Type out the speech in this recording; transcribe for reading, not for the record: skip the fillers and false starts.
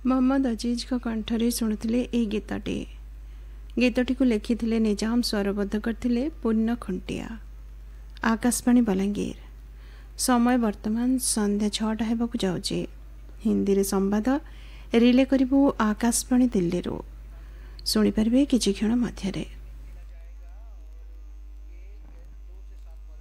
मोहम्मद अजीज को कंठरे शुणुले यह गीतटी। गीतटी को लिखिथिले निजाम, स्वरबद्ध करथिले पूर्ण खुंटिया। आकाशवाणी बलांगीर। समय वर्तमान संध्या 6टा हेबाकु जाउछि। हिंदी रे संवाद रिले करिबु आकाशवाणी दिल्ली रो। सुनि परबे किछि क्षण मध्यरे।